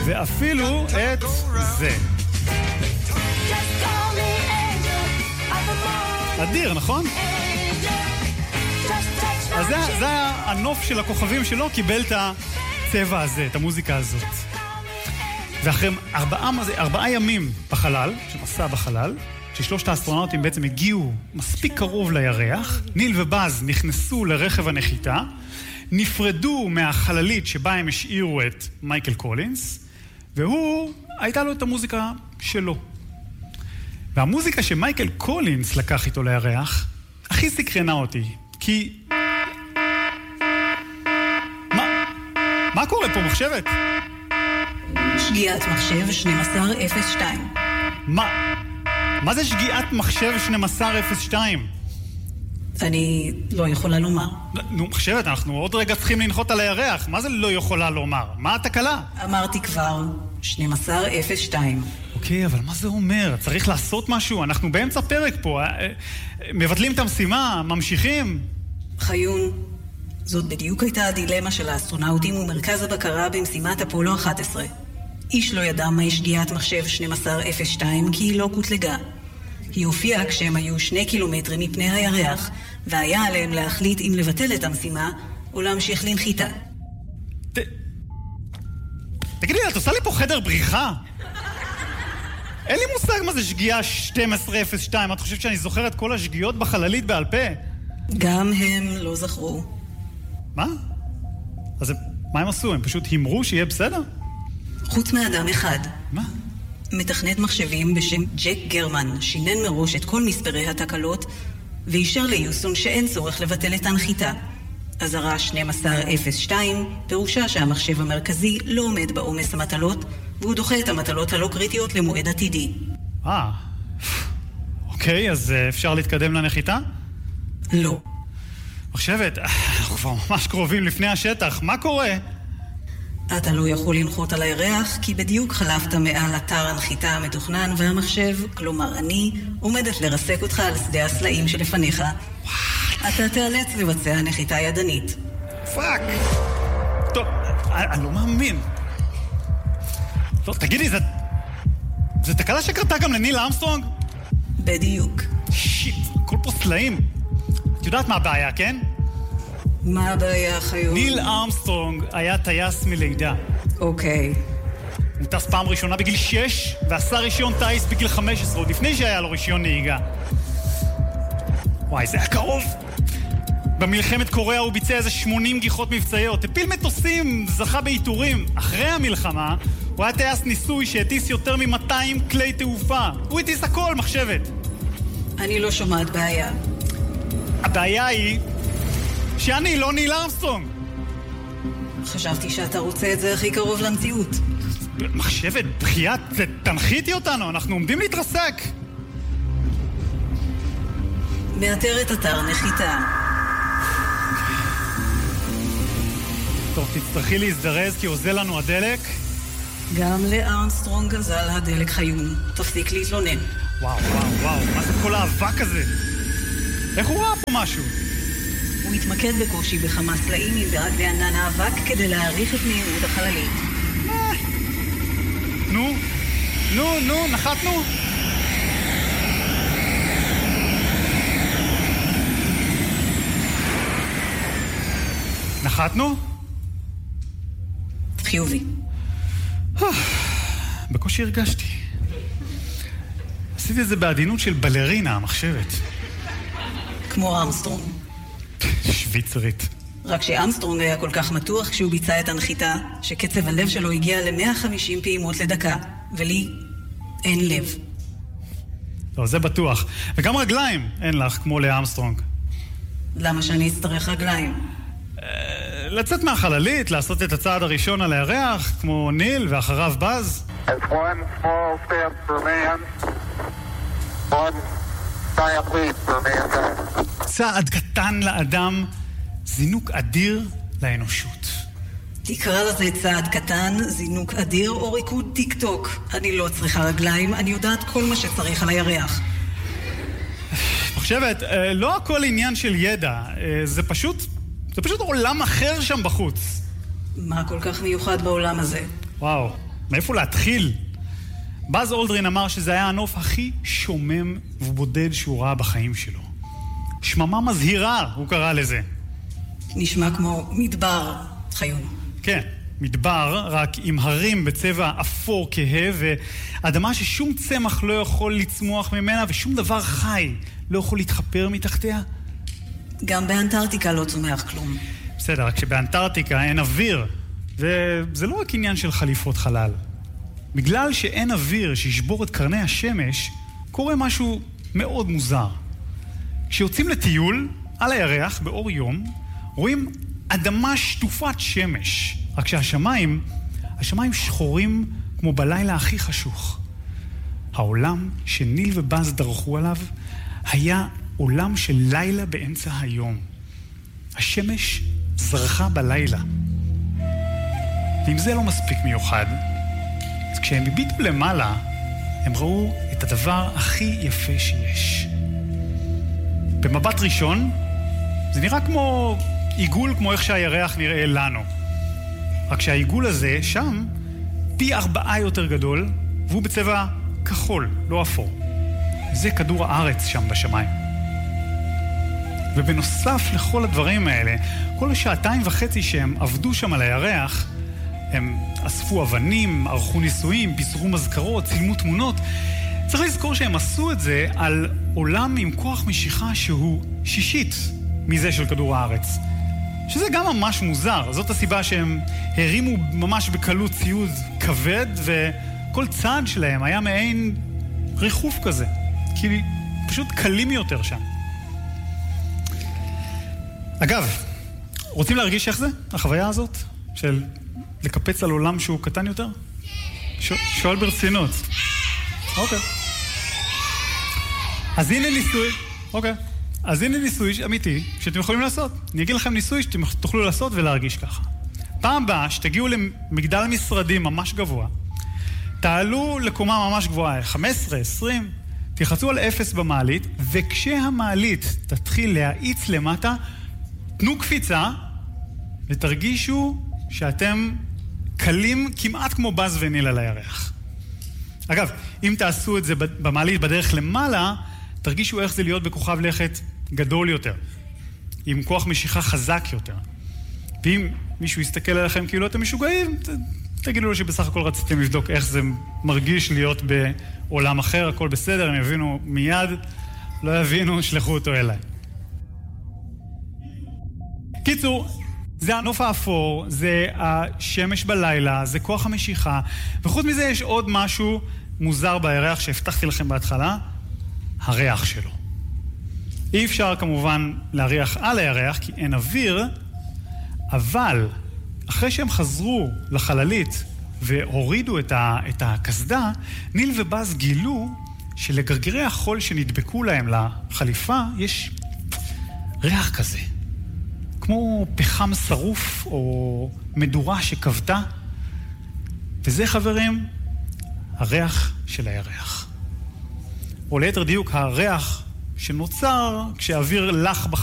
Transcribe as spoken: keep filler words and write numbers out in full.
ואפילו את זה. אדיר, נכון? אז זה, זה הנוף של הכוכבים שלו, קיבל את הצבע הזה, את המוזיקה הזאת. ואחרי ארבעה, ארבעה ימים בחלל, שמסע בחלל, ששלושת האסטרונאוטים בעצם הגיעו מספיק קרוב לירח, ניל ובאז נכנסו לרכב הנחיתה, נפרדו מהחללית שבה הם השאירו את מייקל קולינס, והוא, הייתה לו את המוזיקה שלו. והמוזיקה שמייקל קולינס לקח איתו לירח, הכי סקרנה אותי, כי... מה? מה קורה פה, מחשבת? שגיאת מחשב שתים עשרה אפס שתיים. מה? מה זה שגיאת מחשב שתים עשרה אפס שתיים? אני לא יכולה לומר. נו, מחשבת, אנחנו עוד רגע צריכים לנחות על הירח. מה זה לא יכולה לומר? מה התקלה? אמרתי כבר, שתים עשרה אפס שתיים. אוקיי, אבל מה זה אומר? צריך לעשות משהו? אנחנו באמצע פרק פה. מבטלים את המשימה, ממשיכים. חיון, זאת בדיוק הייתה הדילמה של האסטרונאוטים ומרכז הבקרה במשימת אפולו אחת עשרה. איש לא ידע מהי שגיאת מחשב שתים עשרה אפס שתיים כי היא לא קוטלגה. היא הופיעה כשהם היו שני קילומטרים מפני הירח, והיה עליהם להחליט אם לבטל את המשימה או להמשיך לנחיתה. ת... תגידי, את עושה לי פה חדר בריחה? אין לי מושג מה זה שגיאה שתים עשרה אפס שתיים. את חושבת שאני זוכר את כל השגיאות בחללית בעל פה? גם הם לא זכרו. מה? אז מה הם עשו? הם פשוט הימרו שיהיה בסדר? חוץ מאדם אחד. מה? מתכנת מחשבים בשם ג'ק גרמן שינן מראש את כל מספרי התקלות ואישר ליוסון שאין צורך לבטל את הנחיתה. אזהרה שתים עשרה אפס שתיים פירושה שהמחשב המרכזי לא עומד בעומס המטלות והוא דוחה את המטלות הלא קריטיות למועד עתידי. אה, אוקיי, אז אפשר להתקדם לנחיתה? לא. מחשבת, אנחנו כבר ממש קרובים לפני השטח, מה קורה? אתה לא יכול לנחות על הירח כי בדיוק חלפת מעל אתר הנחיתה המתוכנן והמחשב, כלומר אני, עומדת לרסק אותך על שדה הסלעים שלפניך. אתה תיאלץ לבצע נחיתה ידנית. פאק! טוב, אני לא מאמין. טוב, תגידי, זה... זה תקלה שקרתה גם לניל אמסטרונג? בדיוק. שיט, כל פה סלעים. את יודעת מה הבעיה, כן? מה הבעיה, חיון? ניל אמסטרונג היה טייס מלידה. אוקיי. הוא טס פעם ראשונה בגיל שש, ועשה רישיון טייס בגיל חמש עשרה, עוד לפני שהיה לו רישיון נהיגה. וואי, זה היה קרוב. במלחמת קוריאה הוא ביצע איזה שמונים גיחות מבצעיות, הפיל מטוסים, זכה בעיטורים. אחרי המלחמה, הוא היה טייס ניסוי שהטיס יותר מ-מאתיים כלי תעופה. הוא הטיס הכל, מחשבת. אני לא שומעת בעיה. הבעיה היא שאני לא ניל אמסטרונג. חשבתי שאתה רוצה את זה הכי קרוב למציאות. מחשבת, בחיית, תנחיתי אותנו, אנחנו עומדים להתרסק. מאתרת אתר נחיתה. טוב, תצטרכי להזדרז כי עוזר לנו הדלק. גם לארמסטרונג גזל הדלק חיון. תפסיק להתלונן. וואו, וואו, וואו, מה זה כל האבק הזה? איך הוא ראה פה משהו? הוא התמקד בקושי בכמה סלעים מבעד לענן האבק כדי להעריך את מהירות החללית. נו, נו, נו, נחתנו? נחתנו? חיובי. בקושי הרגשתי. עשיתי את זה בעדינות של בלרינה, המחשבת. כמו אמסטרונג. שוויצרית. רק שאמסטרונג היה כל כך מתוח כשהוא ביצע את הנחיתה, שקצב הלב שלו הגיע ל-מאה וחמישים פעימות לדקה, ולי אין לב. לא, זה בטוח. וגם רגליים אין לך, כמו לאמסטרונג. למה שאני אצטרך רגליים? לצאת מהחללית, לעשות את הצעד הראשון על הירח, כמו ניל, ואחריו באז. צעד קטן לאדם, זינוק אדיר לאנושות. תקרא לזה צעד קטן, זינוק אדיר או ריקוד טיק טוק. אני לא צריכה רגליים, אני יודעת כל מה שצריך על הירח. מחשבת, לא הכל עניין של ידע, זה פשוט... זה פשוט עולם אחר שם בחוץ. מה כל כך מיוחד בעולם הזה? וואו, מאיפה להתחיל? באז אולדרין אמר שזה היה הנוף הכי שומם ובודד שהוא ראה בחיים שלו. שממה מזהירה, הוא קרא לזה. נשמע כמו מדבר, חיון. כן, מדבר, רק עם הרים בצבע אפור כהה, ואדמה ששום צמח לא יכול לצמוח ממנה, ושום דבר חי לא יכול להתחפר מתחתיה. גם באנטארקטיקה לא צומח כלום. בסדר, רק שבאנטארקטיקה אין אוויר, וזה לא רק עניין של חליפות חלל. בגלל שאין אוויר שישבור את קרני השמש, קורה משהו מאוד מוזר. כשיוצאים לטיול על הירח באור יום, רואים אדמה שטופת שמש. רק שהשמיים, השמיים שחורים כמו בלילה הכי חשוך. העולם שניל ובאז דרכו עליו היה עולם של לילה באמצע היום. השמש זרחה בלילה. ואם זה לא מספיק מיוחד, אז כשהם הביטו למעלה, הם ראו את הדבר הכי יפה שיש. במבט ראשון, זה נראה כמו עיגול, כמו איך שהירח נראה לנו. רק שהעיגול הזה, שם, פי ארבעה יותר גדול, והוא בצבע כחול, לא אפור. זה כדור הארץ שם בשמיים. ובנוסף לכל הדברים האלה, כל השעתיים וחצי שהם עבדו שם על הירח, הם אספו אבנים, ערכו ניסויים, פיזרו מזכרות, צילמו תמונות. צריך לזכור שהם עשו את זה על עולם עם כוח משיכה שהוא שישית מזה של כדור הארץ. שזה גם ממש מוזר. זאת הסיבה שהם הרימו ממש בקלות ציוד כבד, וכל צעד שלהם היה מעין ריחוף כזה. כי פשוט קלים יותר שם. אגב, רוצים להרגיש איך זה? החוויה הזאת? של לקפץ על עולם שהוא קטן יותר? ש... שואל ברצינות. אוקיי. אז הנה ניסוי. אוקיי. אז הנה ניסוי אמיתי שאתם יכולים לעשות. אני אגיד לכם ניסוי שאתם תוכלו לעשות ולהרגיש ככה. פעם הבאה שתגיעו למגדל משרדים ממש גבוה, תעלו לקומה ממש גבוהה, חמש עשרה, עשרים, תלחצו על אפס במעלית, וכשהמעלית תתחיל להאיץ למטה, תנו קפיצה ותרגישו שאתם קלים כמעט כמו באז וניל על הירח. אגב, אם תעשו את זה במעלית בדרך למעלה, תרגישו איך זה להיות בכוכב לכת גדול יותר, עם כוח משיכה חזק יותר. ואם מישהו יסתכל עליכם כאילו אתם משוגעים, ת, תגידו לו שבסך הכל רציתם לבדוק איך זה מרגיש להיות בעולם אחר, הכל בסדר, הם יבינו מיד, לא יבינו, שלחו אותו אליי. קיצור, זה הנוף האפור, זה השמש בלילה, זה כוח המשיכה, וחוץ מזה יש עוד משהו מוזר בירח שהבטחתי לכם בהתחלה, הריח שלו. אי אפשר כמובן להריח על הירח כי אין אוויר, אבל אחרי שהם חזרו לחללית והורידו את, ה, את הכסדה, ניל ובאז גילו שלגרגרי החול שנדבקו להם לחליפה יש ריח כזה. כמו פחם שרוף או מדורה שכבתה. וזה, חברים, הריח של הירח. או ליתר דיוק, הריח שנוצר כשאוויר לח בחללית.